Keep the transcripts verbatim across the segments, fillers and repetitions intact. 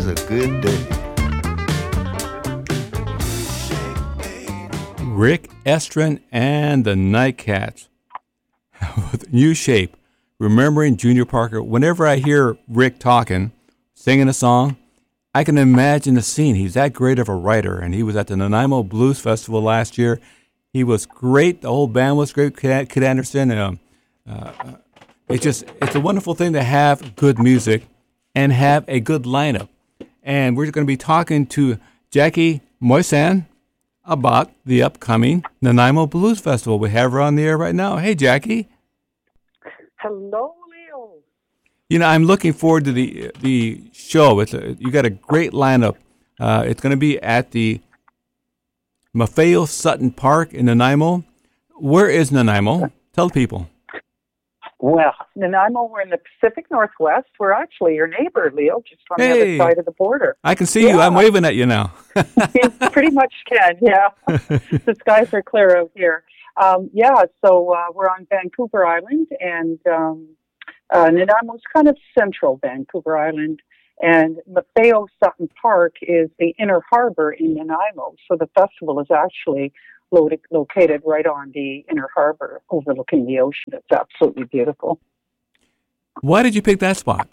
a good day. Rick Estrin and the Nightcats with New Shape, remembering Junior Parker. Whenever I hear Rick talking, singing a song, I can imagine the scene. He's that great of a writer, and he was at the Nanaimo Blues Festival last year. He was great. The whole band was great. Kid Anderson. Uh, uh, it's just it's a wonderful thing to have good music and have a good lineup. And we're going to be talking to Jackie Moisan about the upcoming Nanaimo Blues Festival. We have her on the air right now. Hey, Jackie. Hello, Leo. You know, I'm looking forward to the the show. It's a, you got a great lineup. Uh, it's going to be at the Maffeo Sutton Park in Nanaimo. Where is Nanaimo? Tell people. Well, Nanaimo, we're in the Pacific Northwest. We're actually your neighbor, Leo, just on Hey. the other side of the border. I can see Yeah. you. I'm waving at you now. You pretty much can, yeah. The skies are clear out here. Um, yeah, so uh, we're on Vancouver Island, and um, uh, Nanaimo's kind of central Vancouver Island, and Maffeo Sutton Park is the inner harbor in Nanaimo. So the festival is actually lo- located right on the inner harbor overlooking the ocean. It's absolutely beautiful. Why did you pick that spot?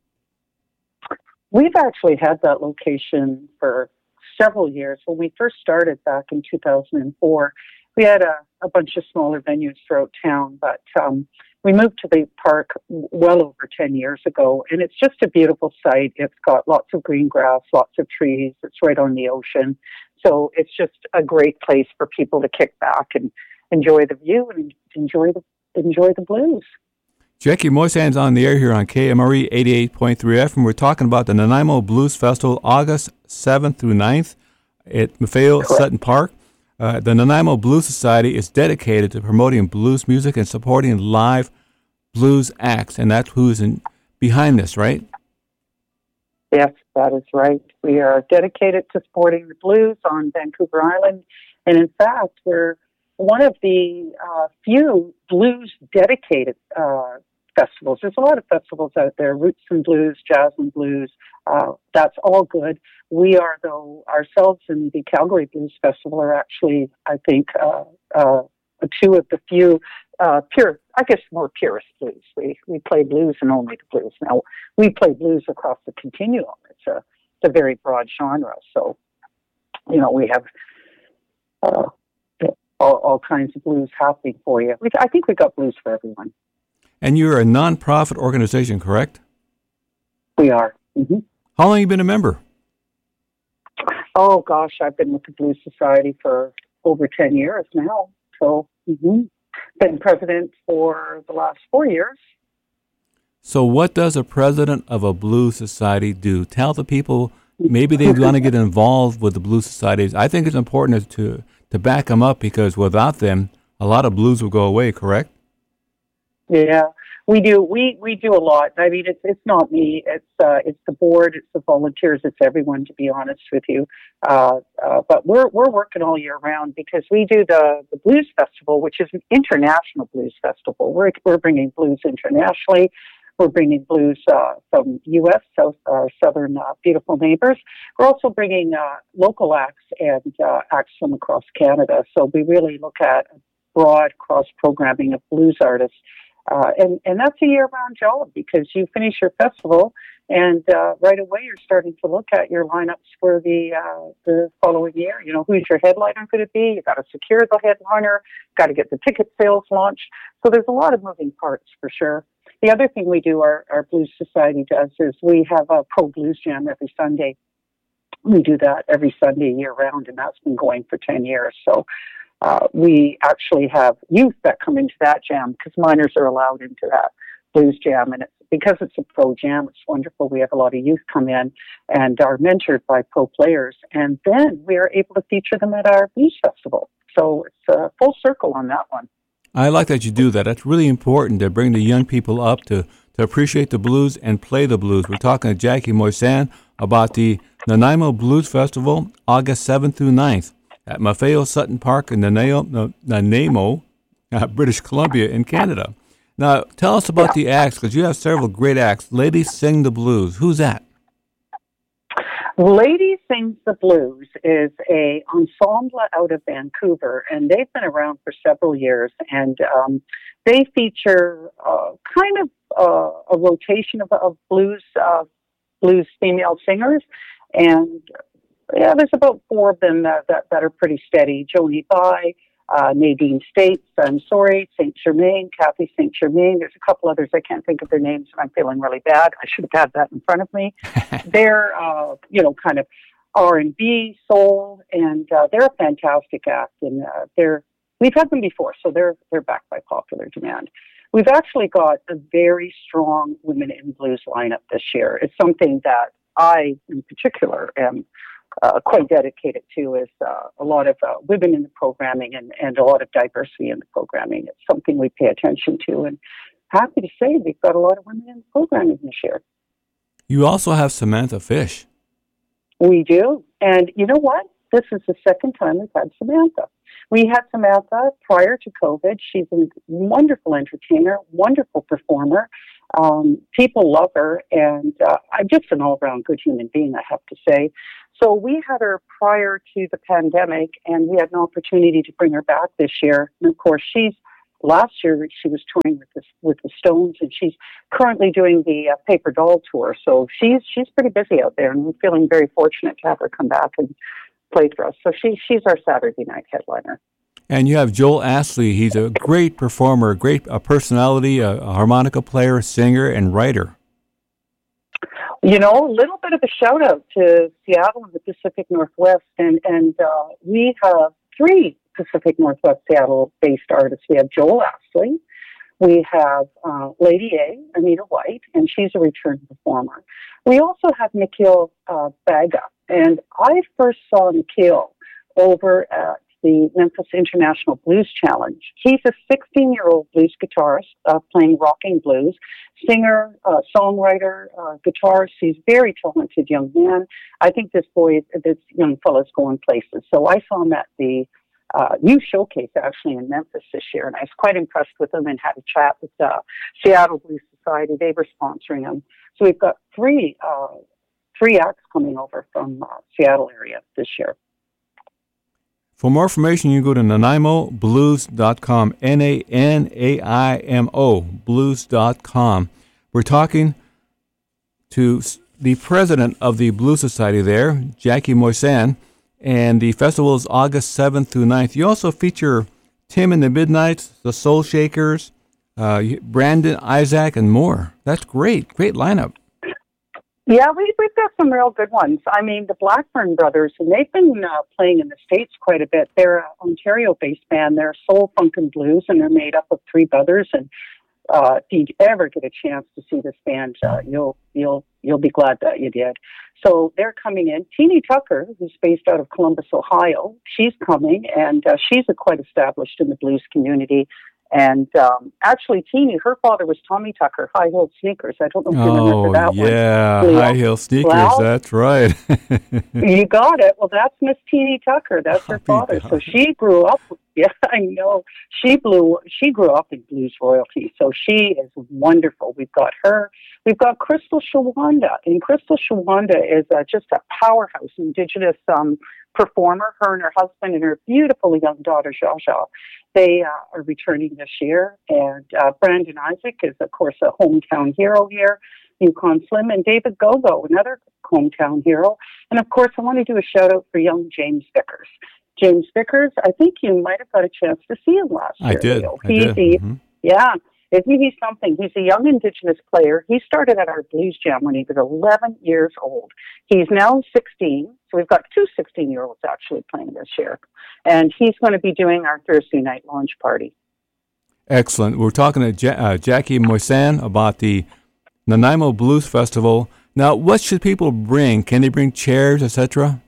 We've actually had that location for several years. When we first started back in two thousand four, we had a, a bunch of smaller venues throughout town, but um, we moved to the park well over ten years ago, and it's just a beautiful site. It's got lots of green grass, lots of trees. It's right on the ocean. So it's just a great place for people to kick back and enjoy the view and enjoy the enjoy the blues. Jackie Moisan's on the air here on K M R E eighty-eight point three F M. We're talking about the Nanaimo Blues Festival, August seventh through ninth at Maffeo Sutton Park. Uh, the Nanaimo Blues Society is dedicated to promoting blues music and supporting live blues acts, and that's who's in, behind this, right? Yes, that is right. We are dedicated to supporting the blues on Vancouver Island, and in fact, we're one of the uh, few blues-dedicated uh, festivals. There's a lot of festivals out there, roots and blues, jazz and blues. Uh, that's all good. We are, though, ourselves in the Calgary Blues Festival are actually, I think, uh, uh, two of the few uh, pure, I guess, more purist blues. We we play blues and only the blues. Now, we play blues across the continuum. It's a, it's a very broad genre. So, you know, we have uh, all, all kinds of blues happening for you. We, I think we got blues for everyone. And you're a non-profit organization, correct? We are. Mm-hmm. How long have you been a member? Oh, gosh, I've been with the Blues Society for over ten years now. So, mm-hmm. Been president for the last four years. So what does a president of a blues society do? Tell the people, maybe they want to get involved with the blues societies. I think it's important to, to back them up, because without them, a lot of blues will go away, correct? Yeah, we do. We we do a lot. I mean, it's it's not me. It's uh, it's the board. It's the volunteers. It's everyone. To be honest with you, uh, uh, but we're we're working all year round, because we do the, the Blues Festival, which is an international blues festival. We're we're bringing blues internationally. We're bringing blues uh, from U S South, our southern uh, beautiful neighbors. We're also bringing uh, local acts and uh, acts from across Canada. So we really look at a broad cross programming of blues artists. Uh, and, and that's a year-round job, because you finish your festival and uh, right away you're starting to look at your lineups for the uh, the following year. You know, who's your headliner going to be? You've got to secure the headliner, got to get the ticket sales launched. So there's a lot of moving parts for sure. The other thing we do, our, our Blues Society does, is we have a Pro Blues Jam every Sunday. We do that every Sunday year-round, and that's been going for ten years. So Uh, we actually have youth that come into that jam, because minors are allowed into that blues jam. And it's, because it's a pro jam, it's wonderful. We have a lot of youth come in and are mentored by pro players. And then we are able to feature them at our blues festival. So it's a full circle on that one. I like that you do that. That's really important to bring the young people up to, to appreciate the blues and play the blues. We're talking to Jackie Moisan about the Nanaimo Blues Festival, August seventh through ninth. At Maffeo Sutton Park in Nanaimo, Nanaimo uh, British Columbia in Canada. Now, tell us about yeah. the acts, because you have several great acts. Ladies Sing the Blues. Who's that? Lady Sings the Blues is a ensemble out of Vancouver, and they've been around for several years. And um, they feature uh, kind of uh, a rotation of, of blues uh, blues female singers, and yeah, there's about four of them that that, that are pretty steady. Joni Bai, uh, Nadine States, I'm sorry, Saint Germain, Kathy Saint Germain. There's a couple others I can't think of their names, and I'm feeling really bad. I should have had that in front of me. They're, uh, you know, kind of R and B, soul, and uh, they're a fantastic act. And uh, they're we've had them before, so they're they're backed by popular demand. We've actually got a very strong women in blues lineup this year. It's something that I, in particular, am uh, quite dedicated to. Is uh, a lot of uh, women in the programming and, and a lot of diversity in the programming. It's something we pay attention to, and happy to say we've got a lot of women in the programming this year. You also have Samantha Fish. We do. And you know what? This is the second time we've had Samantha. We had Samantha prior to COVID. She's a wonderful entertainer, wonderful performer. Um, people love her, and uh, I'm just an all-around good human being, I have to say. So we had her prior to the pandemic, and we had an opportunity to bring her back this year. And of course, she's last year she was touring with the, with the Stones, and she's currently doing the uh, Paper Doll tour. So she's she's pretty busy out there, and we're feeling very fortunate to have her come back and play for us. So she she's our Saturday night headliner. And you have Joel Astley. He's a great performer, a great a personality, a, a harmonica player, singer, and writer. You know, a little bit of a shout out to Seattle and the Pacific Northwest, and and uh, we have three Pacific Northwest Seattle-based artists. We have Joel Astley, we have uh, Lady A, Anita White, and she's a return performer. We also have Nikhil uh, Baga, and I first saw Nikhil over at the Memphis International Blues Challenge. He's a sixteen-year-old blues guitarist uh, playing rocking blues, singer, uh, songwriter, uh, guitarist. He's a very talented young man. I think this boy, this young fella's going places. So I saw him at the uh, new showcase actually in Memphis this year, and I was quite impressed with him and had a chat with uh, Seattle Blues Society. They were sponsoring him. So we've got three uh, three acts coming over from uh, Seattle area this year. For more information, you can go to nanaimo blues dot com, N A N A I M O, blues dot com. We're talking to the president of the Blues Society there, Jackie Moisan, and the festival is August seventh through ninth. You also feature Tim and the Midnights, the Soul Shakers, uh, Brandon, Isaac, and more. That's great. Great lineup. Yeah, we, we've got some real good ones. I mean, the Blackburn Brothers, and they've been uh, playing in the States quite a bit. They're an Ontario-based band. They're soul, funk, and blues, and they're made up of three brothers. And uh, if you ever get a chance to see this band, uh, you'll you'll you'll be glad that you did. So they're coming in. Teenie Tucker, who's based out of Columbus, Ohio, she's coming, and uh, she's a quite established in the blues community. And um, actually, Teenie, her father was Tommy Tucker, High Heel Sneakers. I don't know if you oh, remember that yeah. one. Yeah, High Heel Sneakers, well, that's right. You got it. Well, that's Miss Teenie Tucker. That's her father. So she grew up, yeah, I know. She blew. She grew up in blues royalty, so she is wonderful. We've got her. We've got Crystal Shawanda, and Crystal Shawanda is uh, just a powerhouse Indigenous um, performer. Her and her husband and her beautiful young daughter, Jaja. They uh, are returning this year, and uh, Brandon Isaac is, of course, a hometown hero here, Yukon Slim, and David Gogo, another hometown hero. And, of course, I want to do a shout-out for young James Vickers. James Vickers, I think you might have got a chance to see him last year. I did. Leo. I He's did. The, mm-hmm. Yeah, isn't he something? He's a young Indigenous player. He started at our Blues Jam when he was eleven years old. He's now sixteen, so we've got two sixteen-year-olds actually playing this year. And he's going to be doing our Thursday night launch party. Excellent. We're talking to ja- uh, Jackie Moisan about the Nanaimo Blues Festival. Now, what should people bring? Can they bring chairs, et cetera?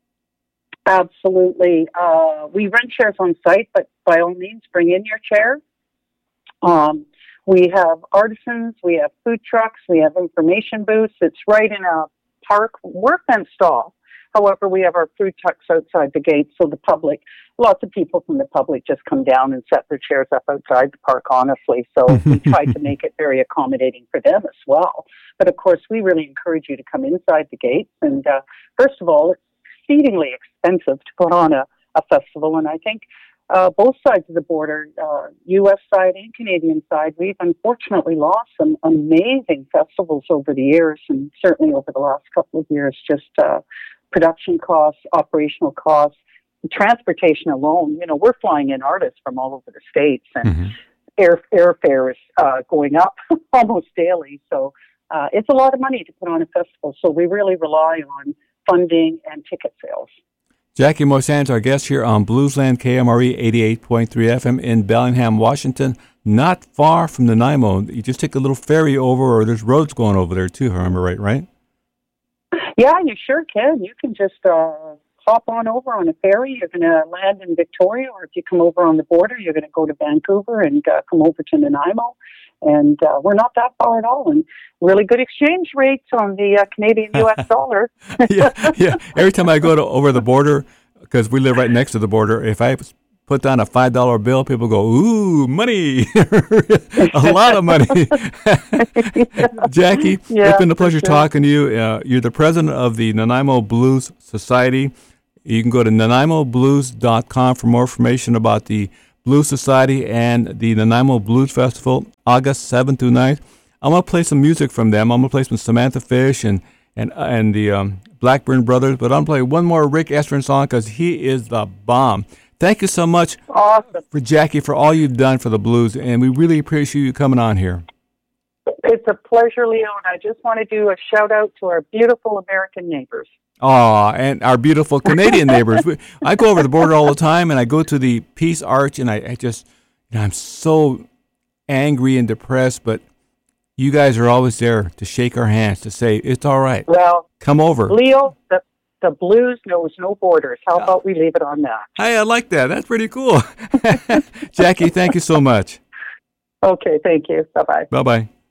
Absolutely. Uh, we rent chairs on site, but by all means, bring in your chair. Um, we have artisans, we have food trucks, we have information booths. It's right in a park. We're fenced off. However, we have our food trucks outside the gate, so the public, lots of people from the public just come down and set their chairs up outside the park, honestly. So we try to make it very accommodating for them as well. But of course, we really encourage you to come inside the gates. And uh, first of all, it's exceedingly expensive to put on a, a festival. And I think uh, both sides of the border, uh, U S side and Canadian side, we've unfortunately lost some amazing festivals over the years, and certainly over the last couple of years, just uh, production costs, operational costs, transportation alone. You know, we're flying in artists from all over the States, and mm-hmm. air airfare is uh, going up almost daily. So uh, it's a lot of money to put on a festival. So we really rely on funding and ticket sales. Jackie Moisan is our guest here on Bluesland K M R E eighty-eight point three F M in Bellingham, Washington, not far from Nanaimo. You just take a little ferry over, or there's roads going over there too, if I remember right, right? Yeah, you sure can. You can just uh, hop on over on a ferry. You're going to land in Victoria, or if you come over on the border, you're going to go to Vancouver and uh, come over to Nanaimo. And uh, we're not that far at all, and really good exchange rates on the uh, Canadian U S dollar. yeah, yeah. Every time I go to over the border, because we live right next to the border, if I put down a five dollar bill, people go, "Ooh, money!" A lot of money. Jackie, yeah, it's been a pleasure sure. talking to you. Uh, you're the president of the Nanaimo Blues Society. You can go to nanaimo blues dot com for more information about the Blues Society and the Nanaimo Blues Festival, August seventh through ninth. I'm going to play some music from them. I'm going to play some Samantha Fish and and and the um, Blackburn Brothers, but I'm going to play one more Rick Estrin song because he is the bomb. Thank you so much awesome. for Jackie, for all you've done for the blues, and we really appreciate you coming on here. It's a pleasure, Leo, and I just want to do a shout-out to our beautiful American neighbors. Oh, and our beautiful Canadian neighbors. I go over the border all the time, and I go to the Peace Arch, and I, I just, you know, I'm so angry and depressed, but you guys are always there to shake our hands, to say, it's all right. Well, come over. Leo, the, the blues knows no borders. How about we leave it on that? Hey, I like that. That's pretty cool. Jackie, thank you so much. Okay, thank you. Bye-bye. Bye-bye.